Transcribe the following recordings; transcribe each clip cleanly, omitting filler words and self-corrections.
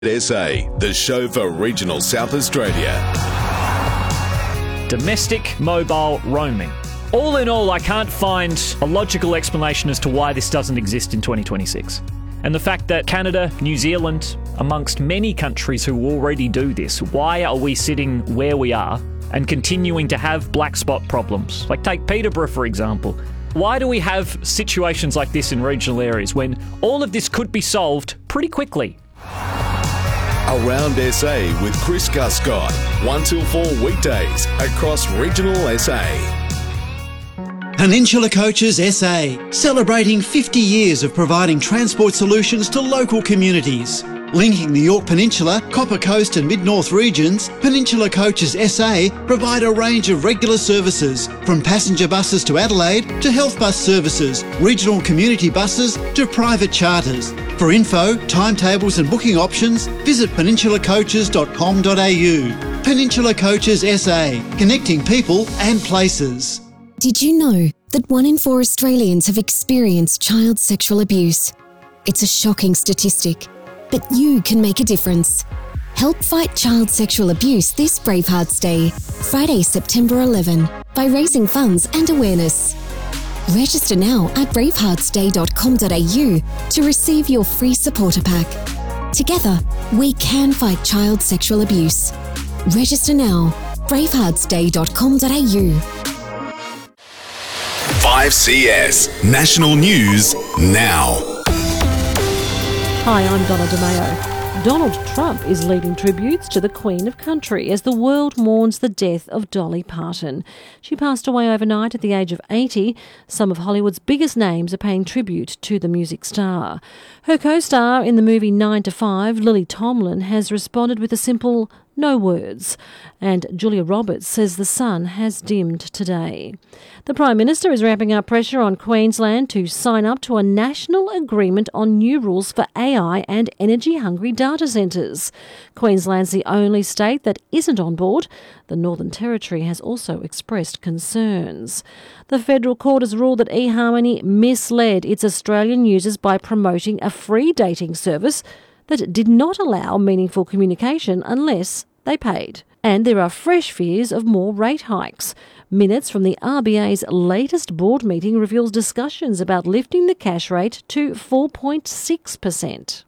SA, the show for regional South Australia. Domestic mobile roaming. All in all, I can't find a logical explanation as to why this doesn't exist in 2026. And the fact that Canada, New Zealand, amongst many countries who already do this, why are we sitting where we are and continuing to have black spot problems? Like take Peterborough, for example. Why do we have situations like this in regional areas when all of this could be solved pretty quickly? Around SA with Chris Guscott, 1 till 4 weekdays across regional SA. Peninsula Coaches SA, celebrating 50 years of providing transport solutions to local communities. Linking the Yorke Peninsula, Copper Coast and Mid-North regions, Peninsula Coaches SA provide a range of regular services, from passenger buses to Adelaide to health bus services, regional community buses to private charters. For info, timetables and booking options, visit peninsulacoaches.com.au. Peninsula Coaches SA, connecting people and places. Did you know that 1 in 4 Australians have experienced child sexual abuse? It's a shocking statistic, but you can make a difference. Help fight child sexual abuse this Bravehearts Day, Friday, September 11, by raising funds and awareness. Register now at braveheartsday.com.au to receive your free supporter pack. Together, we can fight child sexual abuse. Register now, braveheartsday.com.au. 5CS National News now. Hi, I'm Donna DeMayo. Donald Trump is leading tributes to the Queen of Country as the world mourns the death of Dolly Parton. She passed away overnight at the age of 80. Some of Hollywood's biggest names are paying tribute to the music star. Her co-star in the movie 9 to 5, Lily Tomlin, has responded with a simple no words. And Julia Roberts says the sun has dimmed today. The Prime Minister is ramping up pressure on Queensland to sign up to a national agreement on new rules for AI and energy-hungry data centres. Queensland's the only state that isn't on board. The Northern Territory has also expressed concerns. The federal court has ruled that eHarmony misled its Australian users by promoting a free dating service that did not allow meaningful communication unless they paid. And there are fresh fears of more rate hikes. Minutes from the RBA's latest board meeting reveals discussions about lifting the cash rate to 4.6%.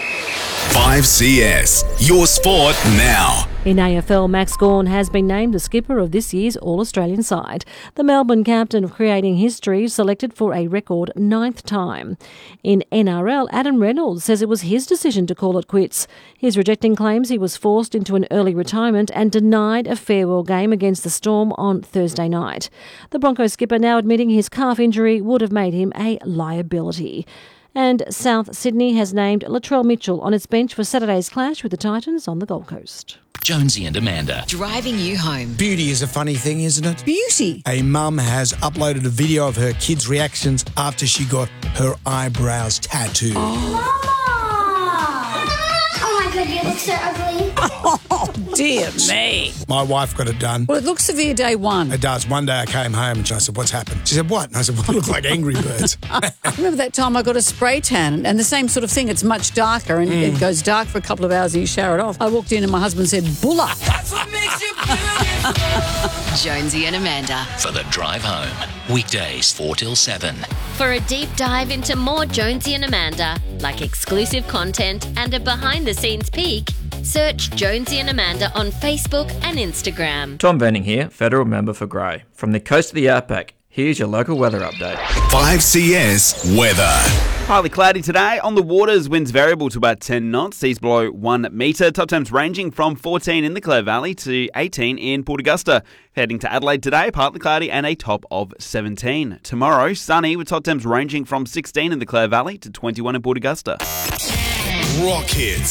5CS, your sport now. In AFL, Max Gawn has been named the skipper of this year's All-Australian side. The Melbourne captain, creating history, selected for a record 9th time. In NRL, Adam Reynolds says it was his decision to call it quits. He's rejecting claims he was forced into an early retirement and denied a farewell game against the Storm on Thursday night. The Broncos skipper now admitting his calf injury would have made him a liability. And South Sydney has named Latrell Mitchell on its bench for Saturday's clash with the Titans on the Gold Coast. Jonesy and Amanda. Driving you home. Beauty is a funny thing, isn't it? Beauty. A mum has uploaded a video of her kids' reactions after she got her eyebrows tattooed. Mama! Oh my God, you look so ugly. Oh, dear me. My wife got it done. Well, it looks severe day one. It does. One day I came home and I said, what's happened? She said, what? And I said, well, I look like Angry Birds. Remember that time I got a spray tan and the same sort of thing. It's much darker and it goes dark for a couple of hours and you shower it off. I walked in and my husband said, Bulla. That's what makes you beautiful. Jonesy and Amanda for the drive home. Weekdays 4 till 7. For a deep dive into more Jonesy and Amanda, like exclusive content and a behind-the-scenes peek, search Jonesy and Amanda on Facebook and Instagram. Tom Venning here, Federal Member for Grey. From the coast of the Outback, here's your local weather update. 5CS weather. Partly cloudy today. On the waters, winds variable to about 10 knots. Seas below 1 metre. Top temps ranging from 14 in the Clare Valley to 18 in Port Augusta. Heading to Adelaide today, partly cloudy and a top of 17. Tomorrow, sunny with top temps ranging from 16 in the Clare Valley to 21 in Port Augusta. Rock hits.